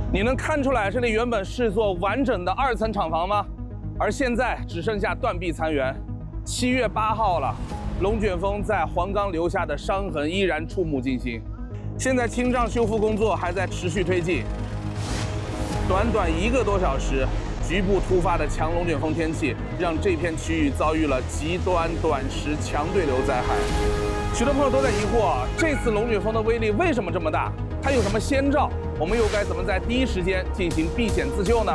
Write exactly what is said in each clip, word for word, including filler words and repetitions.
你能看出来这里原本是座完整的二层厂房吗？而现在只剩下断壁残垣。七月八号了，龙卷风在黄冈留下的伤痕依然触目惊心。现在清障修复工作还在持续推进。短短一个多小时，局部突发的强龙卷风天气让这片区域遭遇了极端短时强对流灾害。许多朋友都在疑惑，这次龙卷风的威力为什么这么大？它有什么先兆？我们又该怎么在第一时间进行避险自救呢？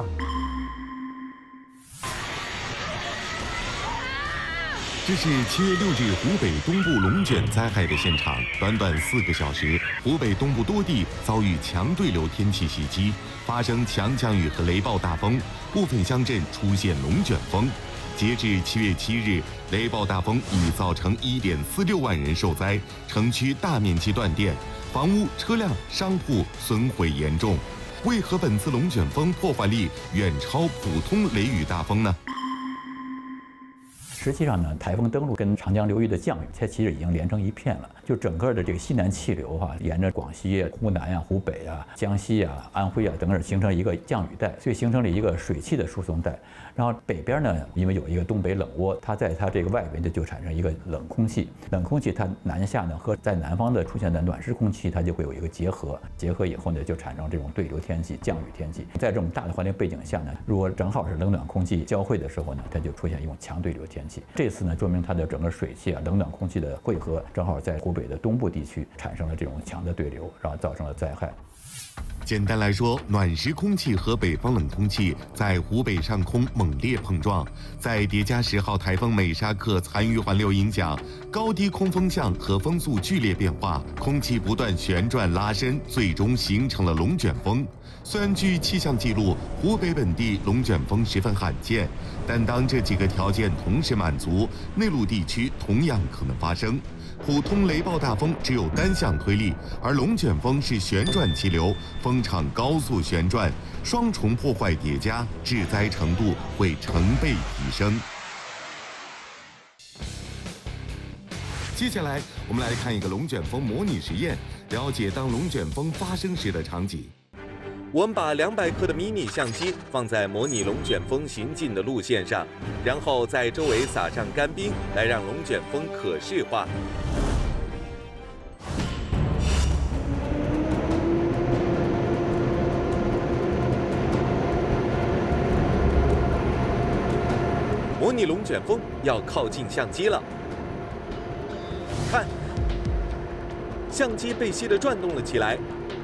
这是七月六日湖北东部龙卷灾害的现场。短短四个小时，湖北东部多地遭遇强对流天气袭击，发生强降雨和雷暴大风，部分乡镇出现龙卷风。截至七月七日，雷暴大风已造成一点四六万人受灾，城区大面积断电，房屋、车辆、商铺损毁严重。为何本次龙卷风破坏力远超普通雷雨大风呢？ 实际上呢，台风登陆跟长江流域的降雨，它其实已经连成一片了。就整个的这个西南气流哈、啊，沿着广西、湖南啊、湖北啊、江西啊、安徽啊等等形成一个降雨带，所以形成了一个水汽的输送带。然后北边呢，因为有一个东北冷涡，它在它这个外围呢就产生一个冷空气，冷空气它南下呢和在南方的出现的暖湿空气，它就会有一个结合，结合以后呢就产生这种对流天气、降雨天气。在这种大的环境背景下呢，如果正好是冷暖空气交汇的时候呢，它就出现一种强对流天气。这次呢，说明它的整个水汽啊、冷暖空气的汇合，正好在湖北的东部地区产生了这种强的对流，然后造成了灾害。 简单来说，暖湿空气和北方冷空气在湖北上空猛烈碰撞，再叠加十号台风美沙克残余环流影响，高低空风向和风速剧烈变化，空气不断旋转拉伸，最终形成了龙卷风。虽然据气象记录，湖北本地龙卷风十分罕见，但当这几个条件同时满足，内陆地区同样可能发生。普通雷暴大风只有单向推力，而龙卷风是旋转气流，风场高速旋转，双重破坏叠加，致灾程度会成倍提升。接下来，我们来看一个龙卷风模拟实验，了解当龙卷风发生时的场景。 我们把两百克的迷你相机放在模拟龙卷风行进的路线上，然后在周围撒上干冰，来让龙卷风可视化。模拟龙卷风要靠近相机了，看，相机被吸得转动了起来。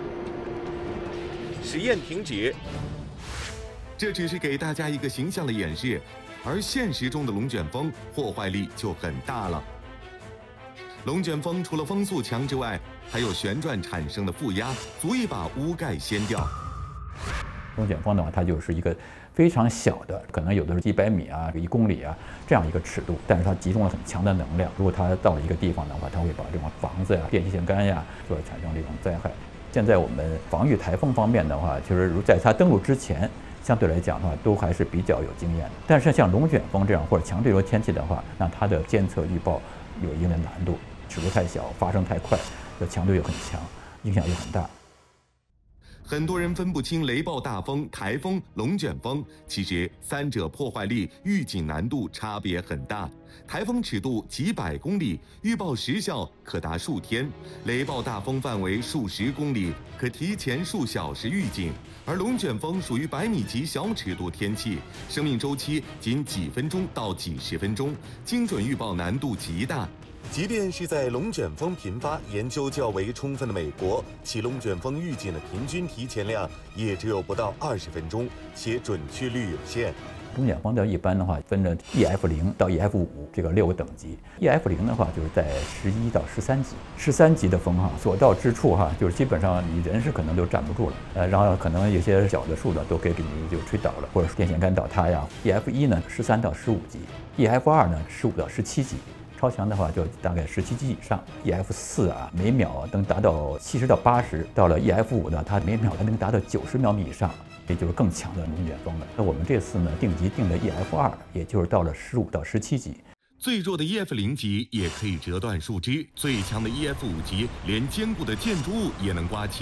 实验停止。 这只是给大家一个形象的演示，而现实中的龙卷风破坏力就很大了。龙卷风除了风速强之外，还有旋转产生的负压，足以把屋盖掀掉。 龙卷风的话，它就是一个非常小的，可能有的是几百米啊、一公里啊这样一个尺度，但是它集中了很强的能量。如果它到了一个地方的话，它会把这种房子呀、电线杆呀，所产生这种灾害。现在我们防御台风方面的话，就是如在它登陆之前，相对来讲的话，都还是比较有经验的。但是像龙卷风这样或者强对流天气的话，那它的监测预报有一定的难度，尺度太小，发生太快，这强度又很强，影响又很大。 很多人分不清雷暴大风、台风、龙卷风，其实三者破坏力、预警难度差别很大。台风尺度几百公里，预报时效可达数天；雷暴大风范围数十公里，可提前数小时预警；而龙卷风属于百米级小尺度天气，生命周期仅几分钟到几十分钟，精准预报难度极大。 即便是在龙卷风频发、研究较为充分的美国，其龙卷风预警的平均提前量也只有不到二十分钟，且准确率有限。 龙卷风的一般的话分着 E F 零到 E F 五这个六个等级。E F 零的话就是在十一到十三级，十三级的风哈所到之处哈，就是基本上你人是可能都站不住了，呃，然后可能有些小的树呢都可以给你就吹倒了，或者是电线杆倒塌呀。E F 一呢十三到十五级 ，E F 二呢十五到十七级。超强的话就大概十七级以上 ，E F 四啊每秒能达到七十到八十，到了 E F 五呢，它每秒还能达到九十秒米以上，也就是更强的龙卷风了。那我们这次呢定级定的 E F 二，也就是到了十五到十七级。 最弱的 E F 零级也可以折断树枝，最强的 E F 五级连坚固的建筑物也能刮起。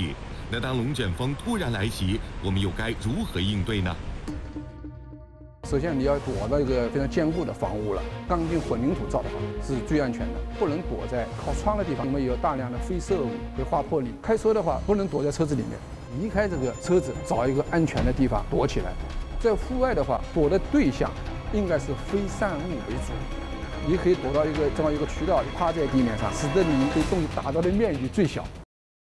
那当龙卷风突然来袭，我们又该如何应对呢？ 首先，你要躲到一个非常坚固的房屋了，钢筋混凝土造的房是最安全的，不能躲在靠窗的地方，因为有大量的飞射物会划破你。开车的话，不能躲在车子里面，离开这个车子，找一个安全的地方躲起来。在户外的话，躲的对象应该是非散物为主。你可以躲到一个这么一个渠道，趴在地面上，使得你对东西打到的面积最小。